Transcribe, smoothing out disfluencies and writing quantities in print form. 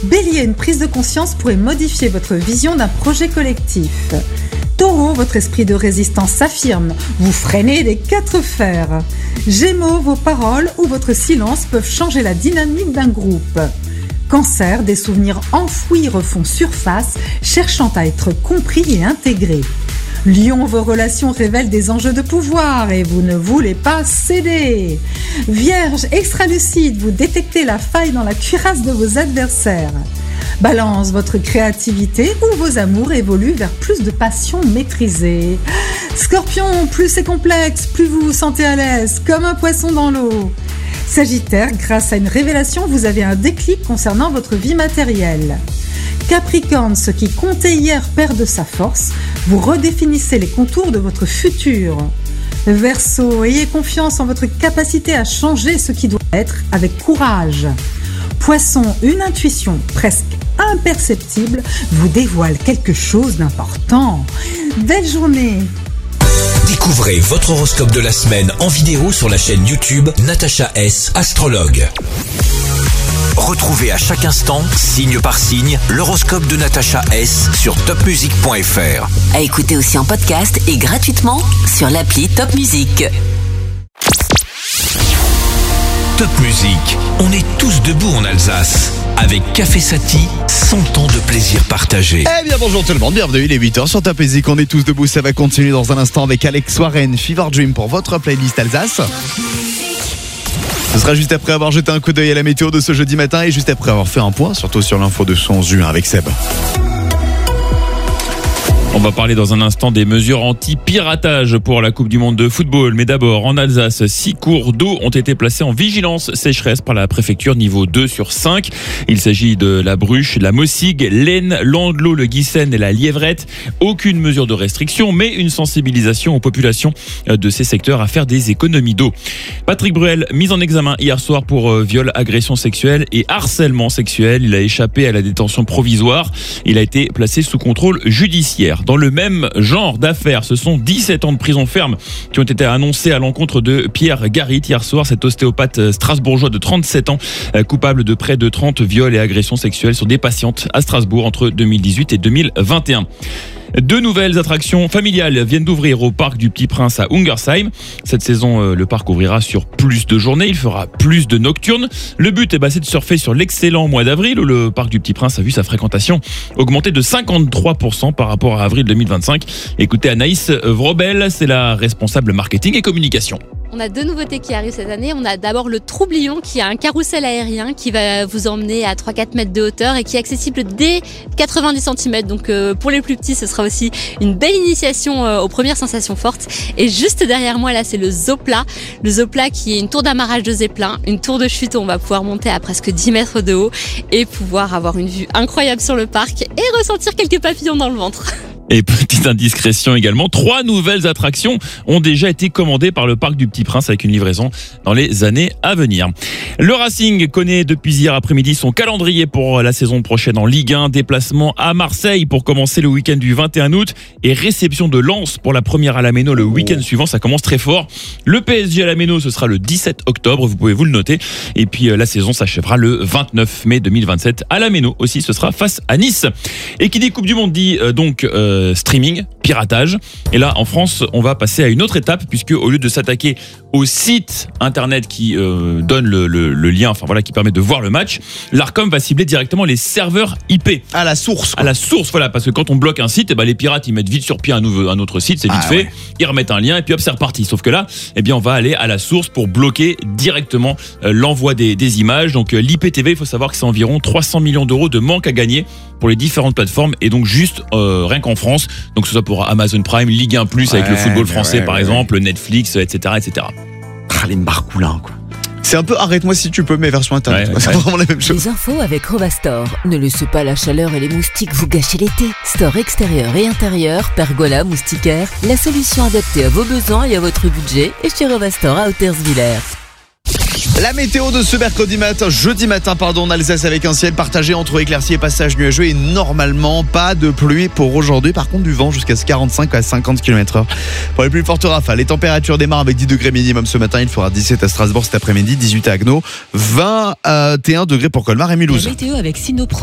Bélier, une prise de conscience pourrait modifier votre vision d'un projet collectif. Taureau, votre esprit de résistance s'affirme. Vous freinez les 4 fers. Gémeaux, vos paroles ou votre silence peuvent changer la dynamique d'un groupe. Cancer, des souvenirs enfouis refont surface, cherchant à être compris et intégrés. Lion, vos relations révèlent des enjeux de pouvoir et vous ne voulez pas céder. Vierge, extra-lucide, vous détectez la faille dans la cuirasse de vos adversaires. Balance, votre créativité ou vos amours évoluent vers plus de passion maîtrisée. Scorpion, plus c'est complexe, plus vous vous sentez à l'aise, comme un poisson dans l'eau. Sagittaire, grâce à une révélation, vous avez un déclic concernant votre vie matérielle. Capricorne, ce qui comptait hier perd de sa force, vous redéfinissez les contours de votre futur. Verseau, ayez confiance en votre capacité à changer ce qui doit être avec courage. Poisson, une intuition presque imperceptible vous dévoile quelque chose d'important. Belle journée! Découvrez votre horoscope de la semaine en vidéo sur la chaîne YouTube Natacha S, astrologue. Retrouvez à chaque instant, signe par signe, l'horoscope de Natacha S sur topmusic.fr. À écouter aussi en podcast et gratuitement sur l'appli Top Music. Top Music, on est tous debout en Alsace. Avec Café Sati, 100 ans de plaisir partagé. Eh bien bonjour tout le monde, bienvenue, il est 8h sur Top Music, on est tous debout, ça va continuer dans un instant avec Alex Warren, Fever Dream pour votre playlist Alsace. Ce sera juste après avoir jeté un coup d'œil à la météo de ce jeudi matin et juste après avoir fait un point, surtout sur l'info de ce 11 juin avec Seb. On va parler dans un instant des mesures anti-piratage pour la Coupe du Monde de football. Mais d'abord, en Alsace, 6 cours d'eau ont été placés en vigilance sécheresse par la préfecture niveau 2 sur 5. Il s'agit de la Bruche, la Mossig, l'Aisne, l'Andelot, le Guissen et la Lièvrette. Aucune mesure de restriction, mais une sensibilisation aux populations de ces secteurs à faire des économies d'eau. Patrick Bruel, mis en examen hier soir pour viol, agression sexuelle et harcèlement sexuel. Il a échappé à la détention provisoire. Il a été placé sous contrôle judiciaire. Dans le même genre d'affaires, ce sont 17 ans de prison ferme qui ont été annoncés à l'encontre de Pierre Garit hier soir, cet ostéopathe strasbourgeois de 37 ans, coupable de près de 30 viols et agressions sexuelles sur des patientes à Strasbourg entre 2018 et 2021. 2 nouvelles attractions familiales viennent d'ouvrir au parc du Petit Prince à Ungersheim. Cette saison, le parc ouvrira sur plus de journées, il fera plus de nocturnes. Le but, c'est de surfer sur l'excellent mois d'avril où le parc du Petit Prince a vu sa fréquentation augmenter de 53% par rapport à avril 2025. Écoutez Anaïs Vrobel, c'est la responsable marketing et communication. On a 2 nouveautés qui arrivent cette année. On a d'abord le Troublion qui a un carrousel aérien qui va vous emmener à 3-4 mètres de hauteur et qui est accessible dès 90 cm. Donc pour les plus petits, ce sera aussi une belle initiation aux premières sensations fortes. Et juste derrière moi, là, c'est le Zopla. Le Zopla qui est une tour d'amarrage de zeppelin, une tour de chute où on va pouvoir monter à presque 10 mètres de haut et pouvoir avoir une vue incroyable sur le parc et ressentir quelques papillons dans le ventre. Et petite indiscrétion également, 3 nouvelles attractions ont déjà été commandées par le Parc du Petit Prince avec une livraison dans les années à venir. Le Racing connaît depuis hier après-midi son calendrier pour la saison prochaine en Ligue 1. Déplacement à Marseille pour commencer le week-end du 21 août et réception de Lens pour la première à la Méno le week-end suivant. Ça commence très fort. Le PSG à la Méno, ce sera le 17 octobre, vous pouvez vous le noter. Et puis la saison s'achèvera le 29 mai 2027 à la Méno aussi, ce sera face à Nice. Et qui dit Coupe du Monde dit donc streaming, piratage. Et là, en France, on va passer à une autre étape puisque au lieu de s'attaquer au site internet qui donne le lien, enfin voilà, qui permet de voir le match, l'Arcom va cibler directement les serveurs IP. À la source. À la source, voilà, parce que quand on bloque un site, les pirates, ils mettent vite sur pied un autre site, c'est vite fait, ouais. Ils remettent un lien et puis hop, c'est reparti. Sauf que là, on va aller à la source pour bloquer directement l'envoi des images. Donc l'IPTV, il faut savoir que c'est environ 300 millions d'euros de manque à gagner pour les différentes plateformes et donc juste rien qu'en France. Donc ce soit pour Amazon Prime, Ligue 1+, avec le football français par exemple, Netflix, etc. Les Marcoulins, quoi. C'est un peu arrête-moi si tu peux, mais version internet. C'est vraiment la même chose. Les infos avec Rovastore. Ne laissez pas la chaleur et les moustiques vous gâcher l'été. Store extérieur et intérieur, pergola, moustiquaire, la solution adaptée à vos besoins et à votre budget est chez Rovastore à Hauterswiller. La météo de ce jeudi matin, en Alsace avec un ciel partagé entre éclaircies et passages nuageux et normalement pas de pluie pour aujourd'hui. Par contre, du vent jusqu'à 45 à 50 km/h. Pour les plus fortes rafales, les températures démarrent avec 10 degrés minimum ce matin. Il fera 17 à Strasbourg cet après-midi, 18 à Haguenau, 21 degrés pour Colmar et Mulhouse. La météo avec Sinopro.